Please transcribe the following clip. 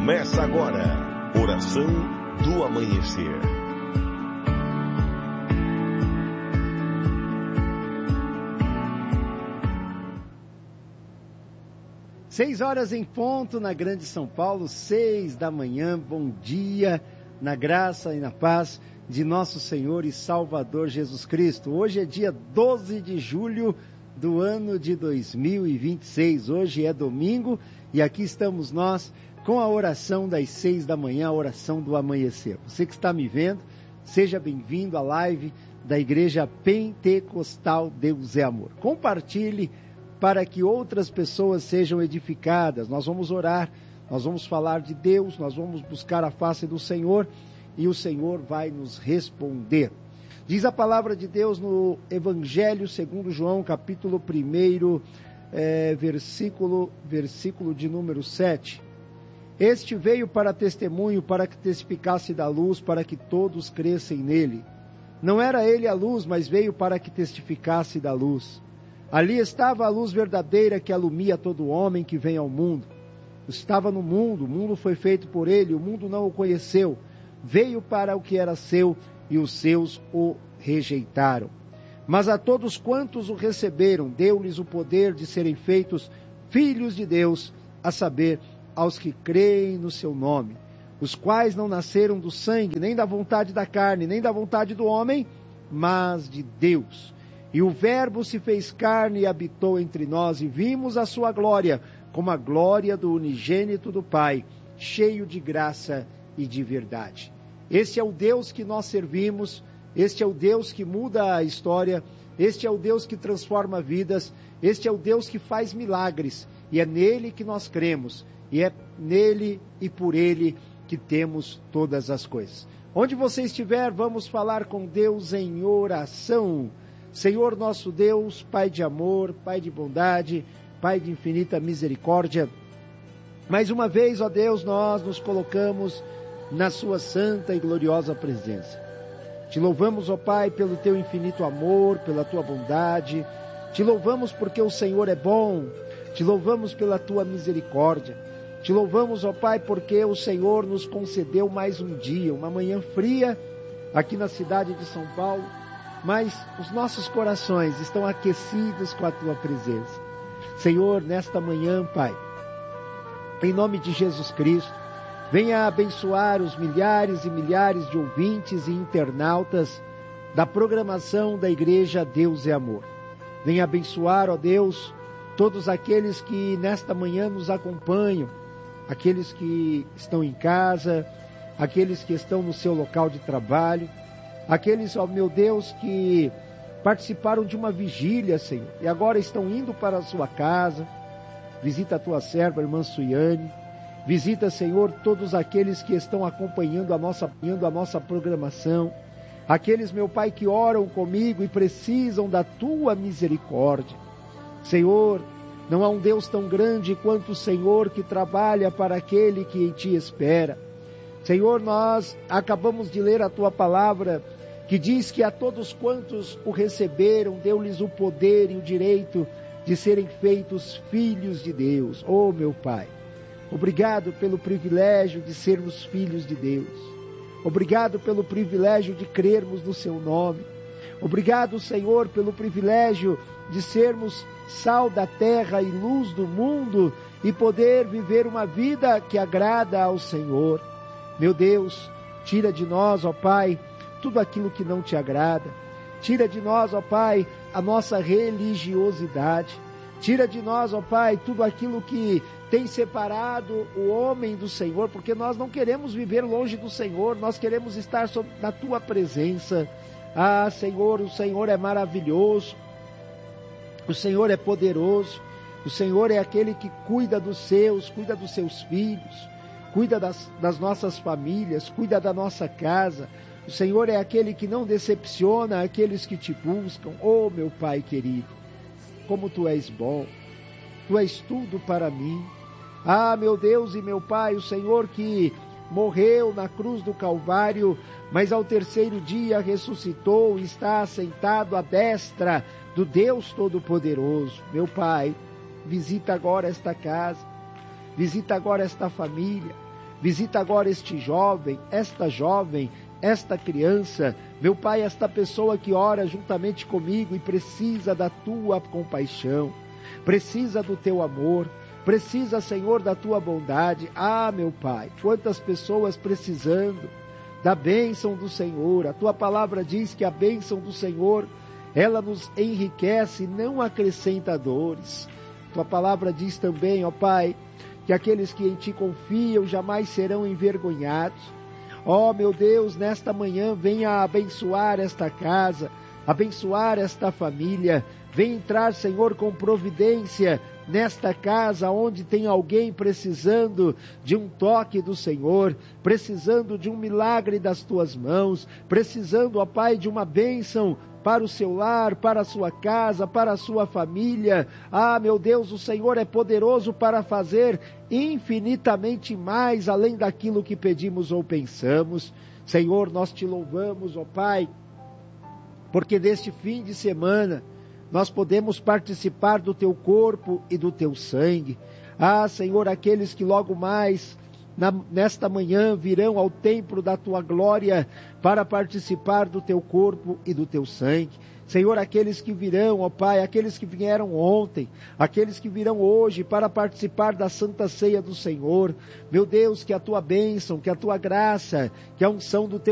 Começa agora, Oração do Amanhecer. Seis horas em ponto na Grande São Paulo, 6 da manhã. Bom dia, na graça e na paz de nosso Senhor e Salvador Jesus Cristo. Hoje é dia 12 de julho do ano de 2026. Hoje é domingo e aqui estamos nós com a oração das 6 da manhã, a oração do amanhecer. Você que está me vendo, seja bem-vindo à live da Igreja Pentecostal Deus é Amor. Compartilhe para que outras pessoas sejam edificadas. Nós vamos orar, nós vamos falar de Deus, nós vamos buscar a face do Senhor e o Senhor vai nos responder. Diz a palavra de Deus no Evangelho segundo João, capítulo 1, versículo de número 7. Este veio para testemunho, para que testificasse da luz, para que todos crescem nele. Não era ele a luz, mas veio para que testificasse da luz. Ali estava a luz verdadeira que alumia todo homem que vem ao mundo. Estava no mundo, o mundo foi feito por ele, o mundo não o conheceu. Veio para o que era seu e os seus o rejeitaram. Mas a todos quantos o receberam, deu-lhes o poder de serem feitos filhos de Deus, a saber, aos que creem no seu nome, os quais não nasceram do sangue, nem da vontade da carne, nem da vontade do homem, mas de Deus. E o Verbo se fez carne e habitou entre nós, e vimos a sua glória, como a glória do unigênito do Pai, cheio de graça e de verdade. Este é o Deus que nós servimos, este é o Deus que muda a história, este é o Deus que transforma vidas, este é o Deus que faz milagres, e é nele que nós cremos, e é nele e por ele que temos todas as coisas. Onde você estiver, vamos falar com Deus em oração. Senhor nosso Deus, Pai de amor, Pai de bondade, Pai de infinita misericórdia, mais uma vez, ó Deus, nós nos colocamos na sua santa e gloriosa presença. Te louvamos, ó Pai, pelo teu infinito amor, pela tua bondade. Te louvamos porque o Senhor é bom. Te louvamos pela tua misericórdia. Te louvamos, ó Pai, porque o Senhor nos concedeu mais um dia, uma manhã fria aqui na cidade de São Paulo, mas os nossos corações estão aquecidos com a tua presença. Senhor, nesta manhã, Pai, em nome de Jesus Cristo, venha abençoar os milhares e milhares de ouvintes e internautas da programação da Igreja Deus é Amor. Venha abençoar, ó Deus, todos aqueles que nesta manhã nos acompanham, aqueles que estão em casa, aqueles que estão no seu local de trabalho, aqueles, ó meu Deus, que participaram de uma vigília, Senhor, e agora estão indo para a sua casa. Visita a tua serva, irmã Suiane. Visita, Senhor, todos aqueles que estão acompanhando a nossa programação. Aqueles, meu Pai, que oram comigo e precisam da tua misericórdia. Senhor, não há um Deus tão grande quanto o Senhor que trabalha para aquele que em ti espera. Senhor, nós acabamos de ler a tua palavra, que diz que a todos quantos o receberam, deu-lhes o poder e o direito de serem feitos filhos de Deus. Oh, meu Pai, obrigado pelo privilégio de sermos filhos de Deus. Obrigado pelo privilégio de crermos no seu nome. Obrigado, Senhor, pelo privilégio de sermos sal da terra e luz do mundo e poder viver uma vida que agrada ao Senhor. Meu Deus, tira de nós, ó Pai, tudo aquilo que não te agrada. Tira de nós, ó Pai, a nossa religiosidade. Tira de nós, ó Pai, tudo aquilo que tem separado o homem do Senhor, porque nós não queremos viver longe do Senhor, nós queremos estar na tua presença. Ah, Senhor, o Senhor é maravilhoso, o Senhor é poderoso, o Senhor é aquele que cuida dos seus filhos, cuida das nossas famílias, cuida da nossa casa. O Senhor é aquele que não decepciona aqueles que te buscam. Oh, meu Pai querido, como tu és bom, tu és tudo para mim. Ah, meu Deus e meu Pai, o Senhor que morreu na cruz do Calvário, mas ao terceiro dia ressuscitou e está assentado à destra do Deus Todo-Poderoso. Meu Pai, visita agora esta casa, visita agora esta família, Visita agora este jovem, esta criança, meu Pai, esta pessoa que ora juntamente comigo e precisa da tua compaixão, precisa do teu amor, precisa, Senhor, da tua bondade. Ah, meu Pai, quantas pessoas precisando da bênção do Senhor. A tua palavra diz que a bênção do Senhor, ela nos enriquece, não acrescenta dores. Tua palavra diz também, ó Pai, que aqueles que em ti confiam jamais serão envergonhados. Ó meu Deus, nesta manhã venha abençoar esta casa, abençoar esta família. Vem entrar, Senhor, com providência nesta casa onde tem alguém precisando de um toque do Senhor, precisando de um milagre das tuas mãos, precisando, ó Pai, de uma bênção para o seu lar, para a sua casa, para a sua família. Ah, meu Deus, o Senhor é poderoso para fazer infinitamente mais além daquilo que pedimos ou pensamos. Senhor, nós te louvamos, ó Pai, porque neste fim de semana nós podemos participar do teu corpo e do teu sangue. Ah, Senhor, aqueles que logo mais nesta manhã virão ao templo da tua glória para participar do teu corpo e do teu sangue. Senhor, aqueles que virão, ó Pai, aqueles que vieram ontem, aqueles que virão hoje para participar da Santa Ceia do Senhor. Meu Deus, que a tua bênção, que a tua graça, que a unção do teu